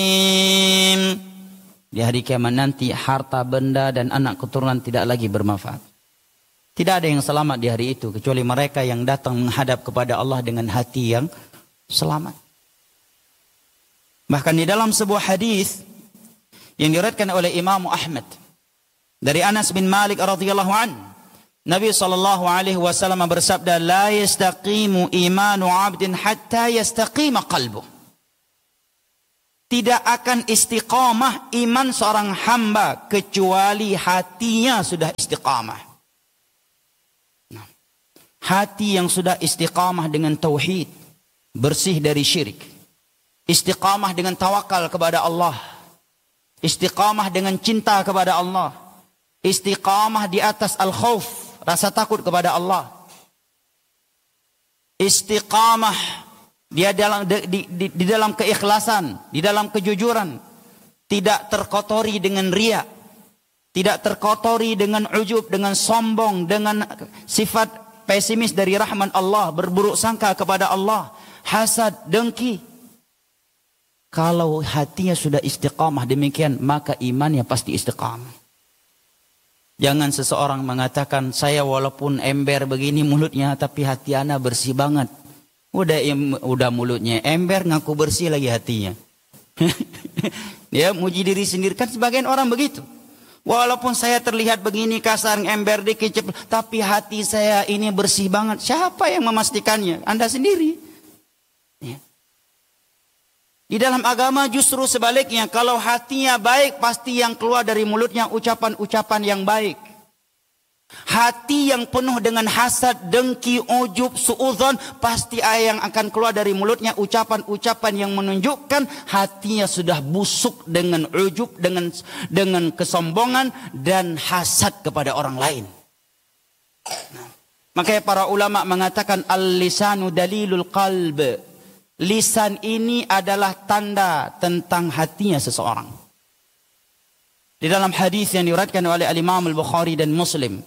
Di hari kiamat nanti harta, benda dan anak keturunan tidak lagi bermanfaat. Tidak ada yang selamat di hari itu kecuali mereka yang datang menghadap kepada Allah dengan hati yang selamat. Bahkan di dalam sebuah hadis yang diriwayatkan oleh Imam Ahmad dari Anas bin Malik radhiyallahu an, Nabi sallallahu alaihi wasallam bersabda, "La yastaqimu imanu 'abdin hatta yastaqima qalbuh." Tidak akan istiqamah iman seorang hamba kecuali hatinya sudah istiqamah. Nah, hati yang sudah istiqamah dengan tauhid, bersih dari syirik, istiqamah dengan tawakal kepada Allah, istiqamah dengan cinta kepada Allah, istiqamah di atas al-khauf, rasa takut kepada Allah, istiqamah dia di dalam keikhlasan, di dalam kejujuran, tidak terkotori dengan riya, tidak terkotori dengan ujub, dengan sombong, dengan sifat pesimis dari rahman Allah, berburuk sangka kepada Allah, hasad, dengki. Kalau hatinya sudah istiqamah demikian, maka imannya pasti istiqamah. Jangan seseorang mengatakan, saya walaupun ember begini mulutnya, tapi hati ana bersih banget. Udah mulutnya ember, ngaku bersih lagi hatinya. Dia muji diri sendiri, kan sebagian orang begitu. Walaupun saya terlihat begini kasar, ember dikit, tapi hati saya ini bersih banget. Siapa yang memastikannya? Anda sendiri. Ya. Di dalam agama justru sebaliknya, kalau hatinya baik, pasti yang keluar dari mulutnya ucapan-ucapan yang baik. Hati yang penuh dengan hasad, dengki, ujub, suudzon, pasti yang akan keluar dari mulutnya ucapan-ucapan yang menunjukkan hatinya sudah busuk dengan ujub, dengan kesombongan dan hasad kepada orang lain. Nah, makanya para ulama mengatakan al-lisanu dalilul qalb. Lisan ini adalah tanda tentang hatinya seseorang. Di dalam hadis yang diriwayatkan oleh Al-Imam Al-Bukhari dan Muslim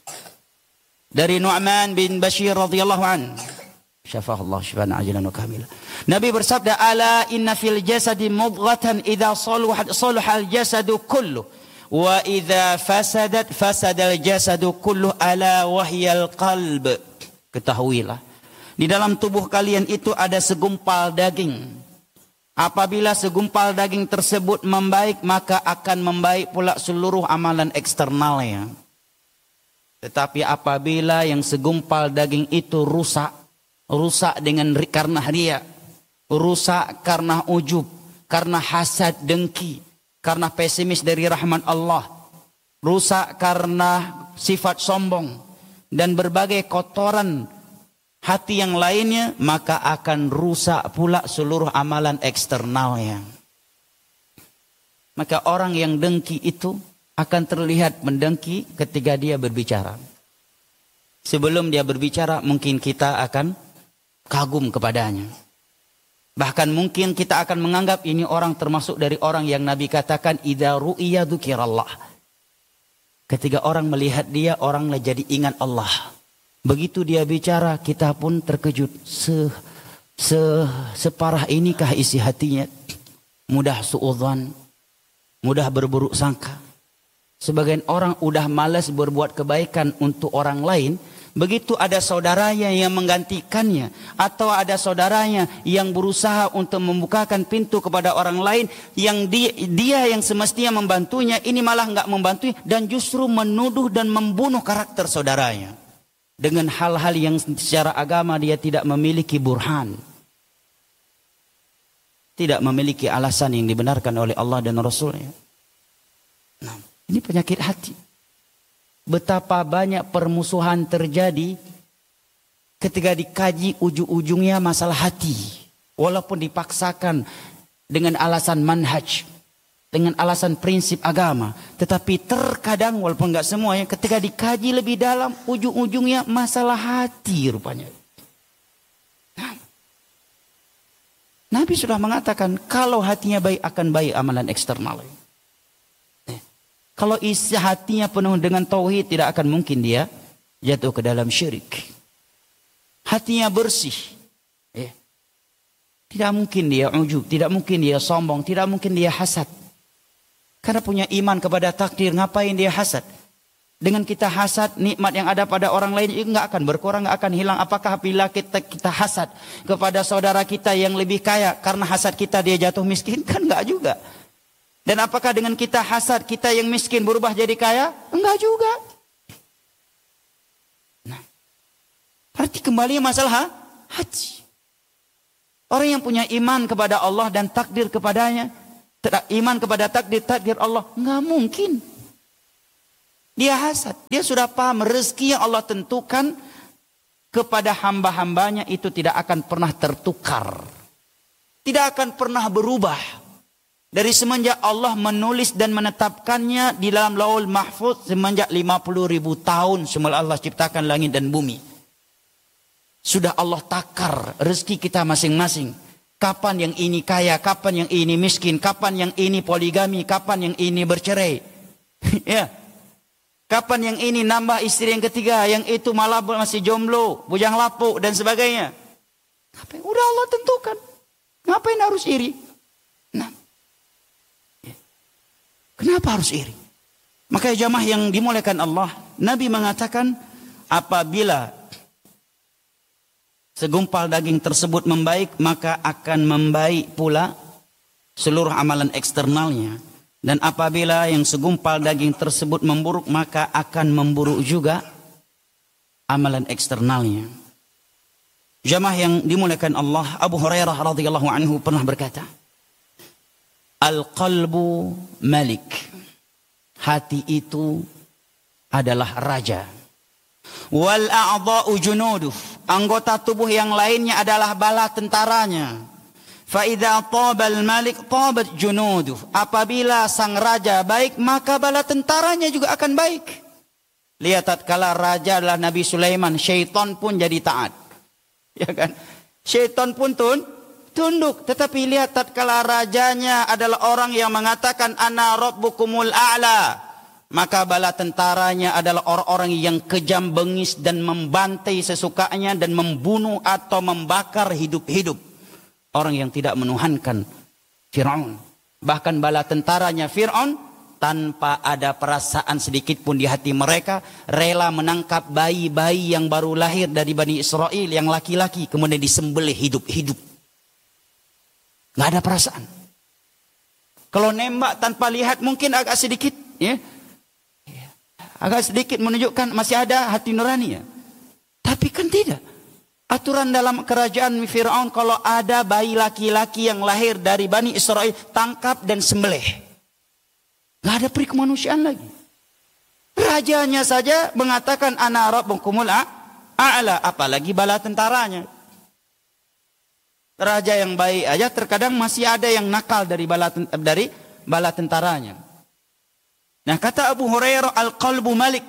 dari Nu'man bin Bashir radhiyallahu an, syafahullah syifaan ajilan wa kamila. Nabi bersabda, "Ala inna fil jasadi mudghatan idza salaha al-jasadu kullu wa idza fasadat fasada al-jasadu kullu ala wahyal qalb." Ketahuilah, di dalam tubuh kalian itu ada segumpal daging. Apabila segumpal daging tersebut membaik, maka akan membaik pula seluruh amalan eksternalnya. Tetapi apabila yang segumpal daging itu rusak karena riya, rusak karena ujub, karena hasad, dengki, karena pesimis dari rahman Allah, rusak karena sifat sombong dan berbagai kotoran hati yang lainnya, maka akan rusak pula seluruh amalan eksternalnya. Maka orang yang dengki itu akan terlihat mendengki ketika dia berbicara. Sebelum dia berbicara, mungkin kita akan kagum kepadanya. Bahkan mungkin kita akan menganggap ini orang termasuk dari orang yang Nabi katakan, idza ru'iya dzukirallah. Ketika orang melihat dia, orang jadi ingat Allah. Begitu dia bicara, kita pun terkejut. Separah inikah isi hatinya? Mudah suudzon, mudah berburuk sangka. Sebagian orang udah malas berbuat kebaikan untuk orang lain. Begitu ada saudaranya yang menggantikannya, atau ada saudaranya yang berusaha untuk membukakan pintu kepada orang lain, yang dia yang semestinya membantunya, ini malah nggak membantu dan justru menuduh dan membunuh karakter saudaranya. Dengan hal-hal yang secara agama dia tidak memiliki burhan. Tidak memiliki alasan yang dibenarkan oleh Allah dan Rasulnya. Nah, ini penyakit hati. Betapa banyak permusuhan terjadi ketika dikaji ujung-ujungnya masalah hati. Walaupun dipaksakan dengan alasan manhaj, dengan alasan prinsip agama. Tetapi terkadang walaupun enggak semuanya, ketika dikaji lebih dalam, ujung-ujungnya masalah hati rupanya. Nah, Nabi sudah mengatakan kalau hatinya baik akan baik amalan eksternal. Kalau isi hatinya penuh dengan tauhid, tidak akan mungkin dia jatuh ke dalam syirik. Hatinya bersih. Tidak mungkin dia ujub, tidak mungkin dia sombong, tidak mungkin dia hasad. Karena punya iman kepada takdir, ngapain dia hasad? Dengan kita hasad, nikmat yang ada pada orang lain itu nggak akan berkurang, nggak akan hilang. Apakah bila kita hasad kepada saudara kita yang lebih kaya, karena hasad kita dia jatuh miskin? Kan nggak juga. Dan apakah dengan kita hasad, kita yang miskin berubah jadi kaya? Enggak juga. Nah, berarti kembali masalah hati. Orang yang punya iman kepada Allah dan takdir kepadanya, iman kepada takdir Allah, nggak mungkin dia hasad. Dia sudah paham rezeki yang Allah tentukan kepada hamba-hambanya itu tidak akan pernah tertukar, tidak akan pernah berubah. Dari semenjak Allah menulis dan menetapkannya di dalam Lauhul Mahfuz semenjak 50.000 tahun semula Allah ciptakan langit dan bumi. Sudah Allah takar rezeki kita masing-masing. Kapan yang ini kaya, kapan yang ini miskin, kapan yang ini poligami, kapan yang ini bercerai. Ya. Kapan yang ini nambah istri yang ketiga, yang itu malah masih jomblo, bujang lapuk dan sebagainya. Udah Allah tentukan. Ngapain harus iri? Nah. Kenapa harus iri? Makanya jamaah yang dimuliakan Allah, Nabi mengatakan apabila segumpal daging tersebut membaik, maka akan membaik pula seluruh amalan eksternalnya. Dan apabila yang segumpal daging tersebut memburuk, maka akan memburuk juga amalan eksternalnya. Jamaah yang dimuliakan Allah, Abu Hurairah radhiyallahu anhu pernah berkata, Al-qalbu malik. Hati itu adalah raja. Wal a'dha'u junuduh. Anggota tubuh yang lainnya adalah bala tentaranya. Fa idza tabal malik tabat junuduh. Apabila sang raja baik, maka bala tentaranya juga akan baik. Lihat tatkala raja adalah Nabi Sulaiman, syaitan pun jadi taat. Ya kan? Syaitan pun tunduk. Tetapi lihat tatkala rajanya adalah orang yang mengatakan ana rabbukumul a'la, maka bala tentaranya adalah orang-orang yang kejam, bengis dan membantai sesukanya dan membunuh atau membakar hidup-hidup orang yang tidak menuhankan Fir'aun. Bahkan bala tentaranya Fir'aun tanpa ada perasaan sedikit pun di hati mereka rela menangkap bayi-bayi yang baru lahir dari Bani Israel yang laki-laki kemudian disembelih hidup-hidup. Nggak ada perasaan. Kalau nembak tanpa lihat mungkin agak sedikit, ya, agak sedikit menunjukkan masih ada hati nurani, ya. Tapi kan tidak. Aturan dalam kerajaan Fir'aun kalau ada bayi laki-laki yang lahir dari Bani Israel tangkap dan sembelih. Nggak ada peri kemanusiaan lagi. Rajanya saja mengatakan ana rabbukumul a'la, apalagi bala tentaranya. Raja yang baik aja terkadang masih ada yang nakal dari bala tentaranya. Nah, kata Abu Hurairah, al-qalbu malik.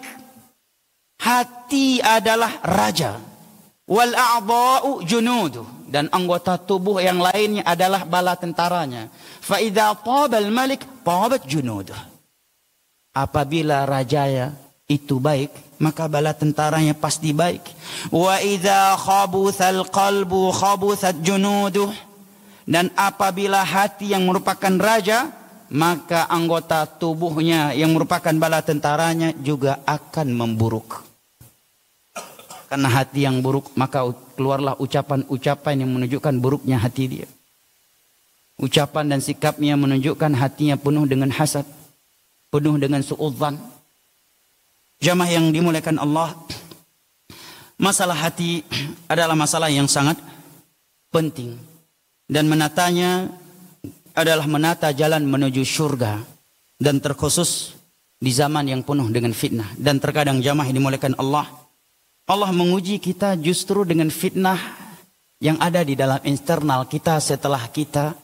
Hati adalah raja. Wal a'dha'u junuduh. Dan anggota tubuh yang lainnya adalah bala tentaranya. Fa idza tabal malik tabat junuduh. Apabila rajanya itu baik, maka bala tentaranya pasti baik. Wa idza khabuthal qalbu khabuthat junuduh. Dan apabila hati yang merupakan raja, maka anggota tubuhnya yang merupakan bala tentaranya juga akan memburuk. Karena hati yang buruk, maka keluarlah ucapan-ucapan yang menunjukkan buruknya hati dia. Ucapan dan sikapnya menunjukkan hatinya penuh dengan hasad, penuh dengan suudzan. Jamaah yang dimuliakan Allah, masalah hati adalah masalah yang sangat penting. Dan menatanya adalah menata jalan menuju surga. Dan terkhusus di zaman yang penuh dengan fitnah. Dan terkadang jamaah yang dimuliakan Allah, Allah menguji kita justru dengan fitnah yang ada di dalam internal kita setelah kita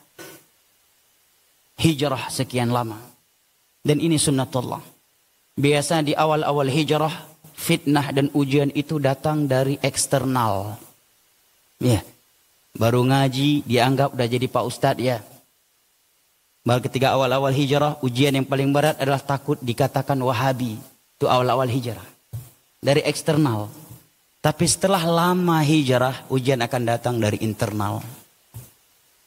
hijrah sekian lama. Dan ini sunnatullah. Biasa di awal-awal hijrah, fitnah dan ujian itu datang dari eksternal. Ya, baru ngaji dianggap udah jadi Pak Ustadz, ya. Baru ketika awal-awal hijrah, ujian yang paling berat adalah takut dikatakan Wahabi. Itu awal-awal hijrah. Dari eksternal. Tapi setelah lama hijrah, ujian akan datang dari internal.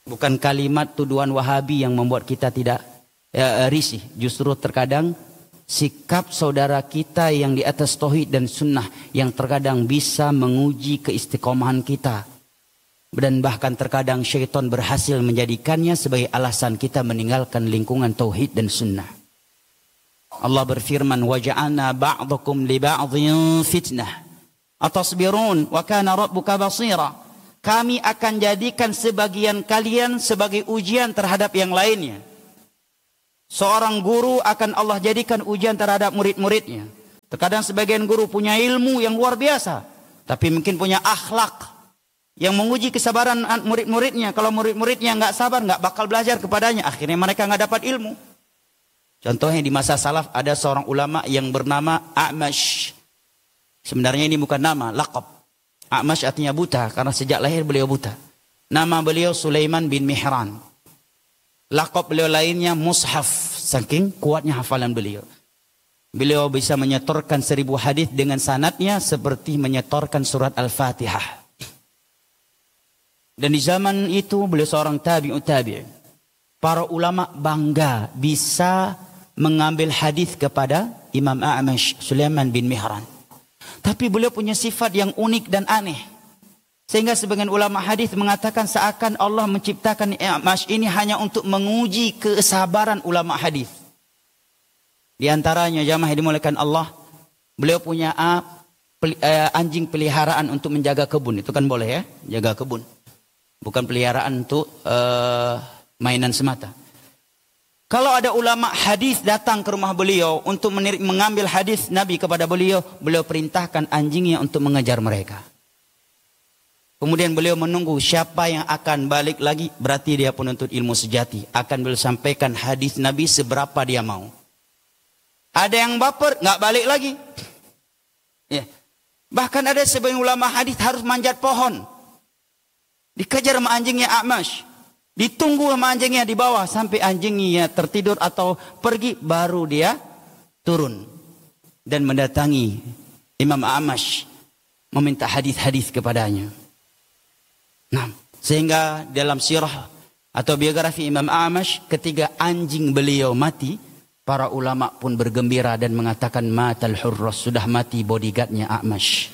Bukan kalimat tuduhan Wahabi yang membuat kita tidak risih. Justru terkadang sikap saudara kita yang di atas tauhid dan sunnah yang terkadang bisa menguji keistiqomahan kita. Dan bahkan terkadang syaitan berhasil menjadikannya sebagai alasan kita meninggalkan lingkungan tauhid dan sunnah. Allah berfirman, وَجَعَلْنَا بَعْضَكُمْ لِبَعْضٍ فِتْنَةً أَتَصْبِرُونَ وَكَانَ رَبُّكَ بَصِيرًا. Kami akan jadikan sebagian kalian sebagai ujian terhadap yang lainnya. Seorang guru akan Allah jadikan ujian terhadap murid-muridnya. Terkadang sebagian guru punya ilmu yang luar biasa, tapi mungkin punya akhlak yang menguji kesabaran murid-muridnya. Kalau murid-muridnya nggak sabar, nggak bakal belajar kepadanya. Akhirnya mereka nggak dapat ilmu. Contohnya di masa salaf ada seorang ulama yang bernama A'mash. Sebenarnya ini bukan nama, laqab. A'mash artinya buta karena sejak lahir beliau buta. Nama beliau Sulaiman bin Mihran. Laqab beliau lainnya Mushaf, saking kuatnya hafalan beliau. Beliau bisa menyetorkan 1000 hadis dengan sanadnya seperti menyetorkan surat Al-Fatihah. Dan di zaman itu beliau seorang tabi'ut tabi'. Para ulama bangga bisa mengambil hadis kepada Imam A'mash, Sulaiman bin Mihran. Tapi beliau punya sifat yang unik dan aneh. Sehingga sebagian ulama hadis mengatakan seakan Allah menciptakan A'mash ini hanya untuk menguji kesabaran ulama hadis. Di antaranya jamaah yang dimuliakan Allah, beliau punya anjing peliharaan untuk menjaga kebun. Itu kan boleh ya, jaga kebun. Bukan peliharaan untuk mainan semata. Kalau ada ulama hadis datang ke rumah beliau untuk mengambil hadis Nabi kepada beliau, beliau perintahkan anjingnya untuk mengejar mereka. Kemudian beliau menunggu siapa yang akan balik lagi, berarti dia penuntut ilmu sejati. Akan beliau sampaikan hadis Nabi seberapa dia mau. Ada yang baper, nggak balik lagi. Ya. Bahkan ada sebagian ulama hadis harus manjat pohon. Dikejar sama anjingnya A'mash. Ditunggu sama anjingnya di bawah sampai anjingnya tertidur atau pergi, baru dia turun dan mendatangi Imam A'mash meminta hadis-hadis kepadanya. Nah, sehingga dalam sirah atau biografi Imam A'mash, ketika anjing beliau mati, para ulama pun bergembira dan mengatakan matal hurras, sudah mati bodyguardnya A'mash.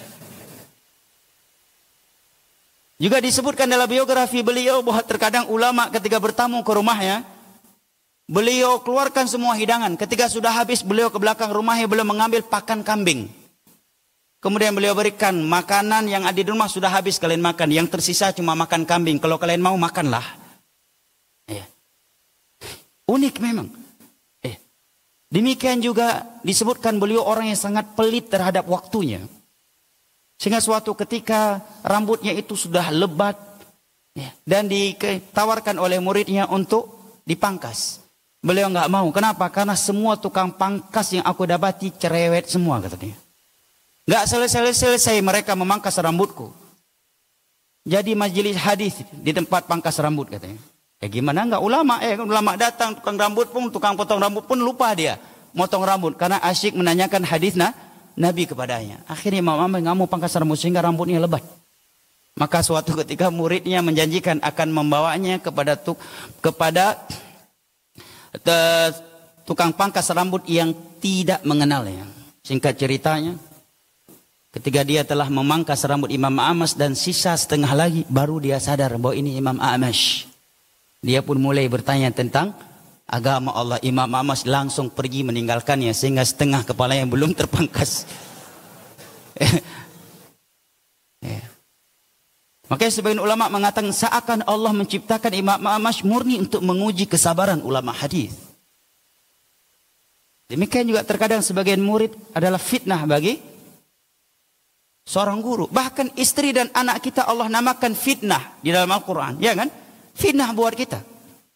Juga disebutkan dalam biografi beliau bahwa terkadang ulama ketika bertamu ke rumahnya, beliau keluarkan semua hidangan. Ketika sudah habis, beliau ke belakang rumahnya, beliau mengambil pakan kambing. Kemudian beliau berikan makanan yang ada di rumah sudah habis kalian makan. Yang tersisa cuma makan kambing. Kalau kalian mau makanlah. Ya. Unik memang. Demikian juga disebutkan beliau orang yang sangat pelit terhadap waktunya. Sehingga suatu ketika rambutnya itu sudah lebat dan ditawarkan oleh muridnya untuk dipangkas. Beliau nggak mau. Kenapa? Karena semua tukang pangkas yang aku dapati cerewet semua, katanya. Nggak selesai mereka memangkas rambutku. Jadi majelis hadis di tempat pangkas rambut, katanya. Gimana nggak ulama? Ulama datang, tukang potong rambut pun lupa dia motong rambut karena asyik menanyakan hadis Nabi kepadanya. Akhirnya Imam Ahmad nggak mau pangkas rambut sehingga rambutnya lebat. Maka suatu ketika muridnya menjanjikan akan membawanya kepada tukang pangkas rambut yang tidak mengenalnya. Singkat ceritanya, ketika dia telah memangkas rambut Imam A'mash dan sisa setengah lagi, baru dia sadar bahwa ini Imam A'mash. Dia pun mulai bertanya tentang agama Allah. Imam A'mash langsung pergi meninggalkannya sehingga setengah kepala yang belum terpangkas. Makanya sebagian ulama mengatakan seakan Allah menciptakan Imam A'mash murni untuk menguji kesabaran ulama hadis. Demikian juga terkadang sebagian murid adalah fitnah bagi seorang guru. Bahkan istri dan anak kita Allah namakan fitnah di dalam Al-Quran. Ya kan? Fitnah buat kita.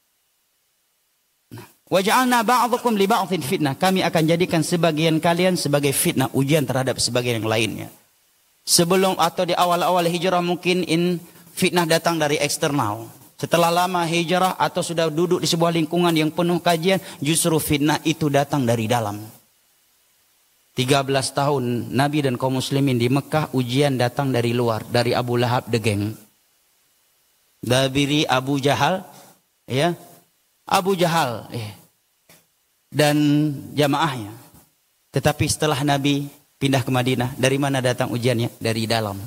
Waja'alna ba'dakum li ba'dhin fitnah. Kami akan jadikan sebagian kalian sebagai fitnah, ujian terhadap sebagian yang lainnya. Sebelum atau di awal-awal hijrah mungkin fitnah datang dari eksternal. Setelah lama hijrah atau sudah duduk di sebuah lingkungan yang penuh kajian, justru fitnah itu datang dari dalam. 13 tahun Nabi dan kaum muslimin di Mekah, ujian datang dari luar, dari Abu Lahab the gang. Dabiri Abu Jahal, ya, Abu Jahal, dan jamaahnya. Tetapi setelah Nabi pindah ke Madinah, dari mana datang ujiannya? Dari dalam.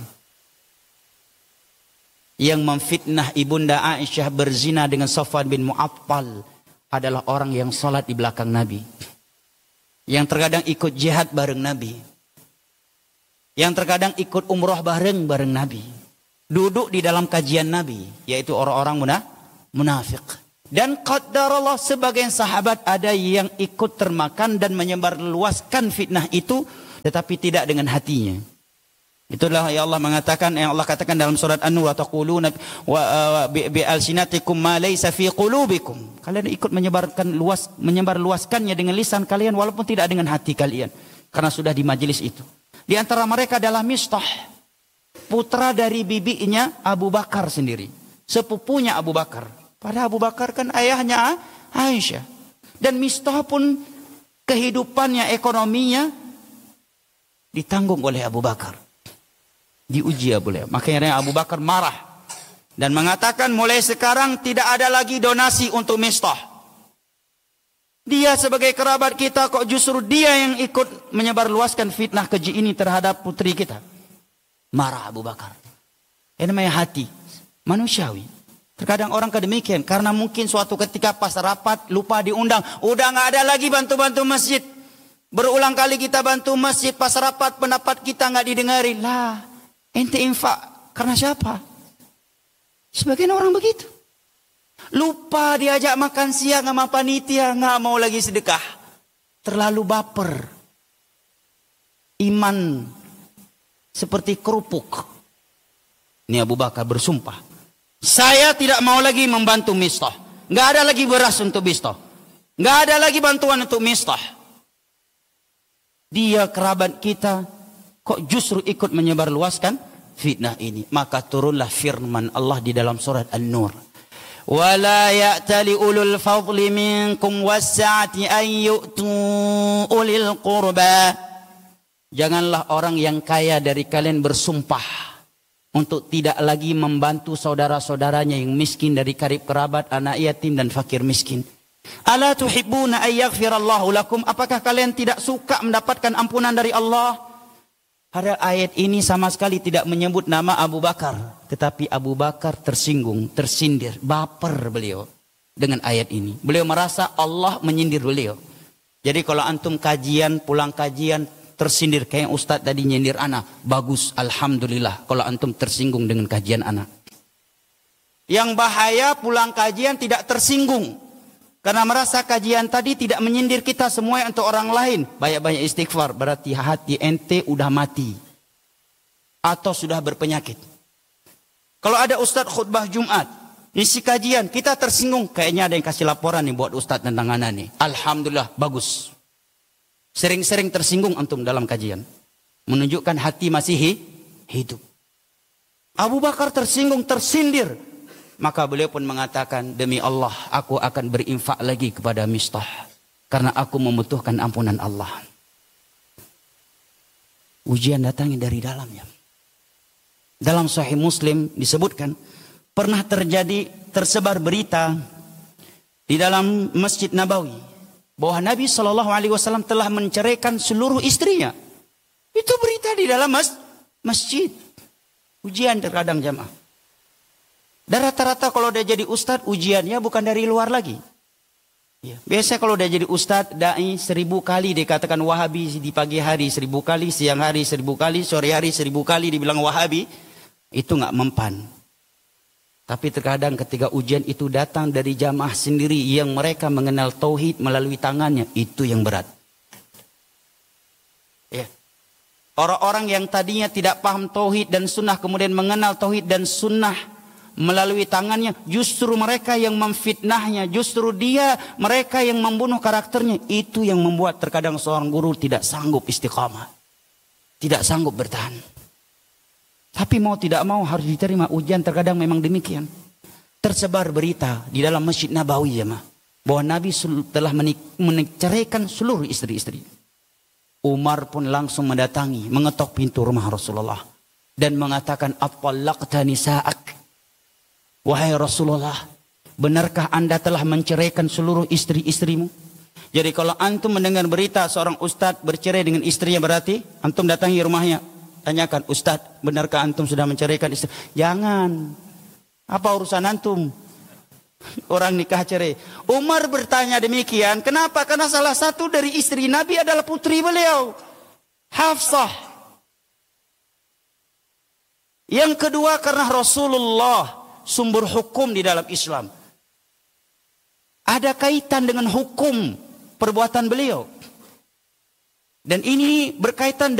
Yang memfitnah ibunda Aisyah berzina dengan Safwan bin Mu'attal adalah orang yang salat di belakang Nabi, yang terkadang ikut jihad bareng Nabi, yang terkadang ikut umroh bareng Nabi, duduk di dalam kajian Nabi, yaitu orang-orang munafik. Dan qadarallah, sebagian sahabat ada yang ikut termakan dan menyebarluaskan fitnah itu, tetapi tidak dengan hatinya. Itulah yang Allah mengatakan, yang Allah katakan dalam surat An-Nur, taquluna wa bi alsinatikum ma laysa fi qulubikum. Kalian ikut menyebarluaskannya dengan lisan kalian walaupun tidak dengan hati kalian, karena sudah di majelis itu. Di antara mereka adalah Mistah, putra dari bibinya Abu Bakar sendiri, sepupunya Abu Bakar. Padahal Abu Bakar kan ayahnya Aisyah. Dan Mistah pun kehidupannya, ekonominya ditanggung oleh Abu Bakar. Diuji beliau. Makanya Abu Bakar marah dan mengatakan, mulai sekarang tidak ada lagi donasi untuk Mistah. Dia sebagai kerabat kita, kok justru dia yang ikut menyebarluaskan fitnah keji ini terhadap putri kita. Marah Abu Bakar. Ini namanya hati manusiawi. Terkadang orang kedemikian, karena mungkin suatu ketika pas rapat lupa diundang, udah nggak ada lagi bantu-bantu masjid. Berulang kali kita bantu masjid, pas rapat pendapat kita nggak didengarin. Lah, ente infak karena siapa? Sebagian orang begitu. Lupa diajak makan siang sama panitia, nggak mau lagi sedekah. Terlalu baper. Iman seperti kerupuk. Ini Abu Bakar bersumpah, saya tidak mau lagi membantu Mistah. Nggak ada lagi beras untuk Mistah. Nggak ada lagi bantuan untuk Mistah. Dia kerabat kita, kok justru ikut menyebarluaskan fitnah ini. Maka turunlah firman Allah di dalam surat An-Nur. وَلَا يَأْتَلِ أُولُو الْفَضْلِ مِنْكُمْ وَالسَّعَةِ أَنْ يُؤْتُوا أُولِي الْقُرْبَى. Janganlah orang yang kaya dari kalian bersumpah untuk tidak lagi membantu saudara-saudaranya yang miskin dari karib kerabat, anak yatim dan fakir miskin. Ala tuhibbuna ay yaghfirallahu lakum? Apakah kalian tidak suka mendapatkan ampunan dari Allah? Pada ayat ini sama sekali tidak menyebut nama Abu Bakar, tetapi Abu Bakar tersinggung, tersindir, baper beliau dengan ayat ini. Beliau merasa Allah menyindir beliau. Jadi kalau antum kajian, pulang kajian tersindir kayak Ustadz tadi nyindir anak, bagus, alhamdulillah kalau antum tersinggung dengan kajian anak. Yang bahaya pulang kajian tidak tersinggung, karena merasa kajian tadi tidak menyindir kita semua untuk orang lain. Banyak-banyak istighfar, berarti hati ente udah mati atau sudah berpenyakit. Kalau ada Ustadz khutbah Jumat, isi kajian, kita tersinggung, kayaknya ada yang kasih laporan nih buat Ustadz tentang anak nih. Alhamdulillah, bagus. Sering-sering tersinggung antum dalam kajian, menunjukkan hati masih hidup. Abu Bakar tersinggung, tersindir. Maka beliau pun mengatakan, demi Allah aku akan berinfak lagi kepada Mistah, karena aku membutuhkan ampunan Allah. Ujian datangnya dari dalamnya. Dalam Sahih Muslim disebutkan, pernah tersebar berita di dalam Masjid Nabawi bahwa Nabi SAW telah menceraikan seluruh istrinya. Itu berita di dalam masjid. Ujian terkadang jamaah. Dan rata-rata kalau udah jadi ustadz, ujiannya bukan dari luar lagi. Ya. Biasa kalau udah jadi ustadz, da'i 1000 kali dikatakan Wahabi di pagi hari, 1000 kali, siang hari 1000 kali, sore hari 1000 kali dibilang Wahabi, itu nggak mempan. Tapi terkadang ketika ujian itu datang dari jamaah sendiri yang mereka mengenal tauhid melalui tangannya, itu yang berat. Ya. Orang-orang yang tadinya tidak paham tauhid dan sunnah kemudian mengenal tauhid dan sunnah melalui tangannya, justru mereka yang memfitnahnya, justru mereka yang membunuh karakternya. Itu yang membuat terkadang seorang guru tidak sanggup istiqamah, tidak sanggup bertahan. Tapi mau tidak mau harus diterima ujian, terkadang memang demikian. Tersebar berita di dalam Masjid Nabawi ya, bahwa Nabi telah menceraikan seluruh istri-istri. Umar pun langsung mendatangi, mengetok pintu rumah Rasulullah dan mengatakan, at-talaqta nisa'ak. Wahai Rasulullah, benarkah Anda telah menceraikan seluruh istri-istrimu? Jadi kalau antum mendengar berita seorang ustadz bercerai dengan istrinya, berarti antum datangi rumahnya, tanyakan, Ustadz, benarkah antum sudah menceraikan istri? Jangan. Apa urusan antum? Orang nikah cerai. Umar bertanya demikian. Kenapa? Karena salah satu dari istri Nabi adalah putri beliau, Hafsah. Yang kedua, karena Rasulullah sumber hukum di dalam Islam. Ada kaitan dengan hukum perbuatan beliau. Dan ini berkaitan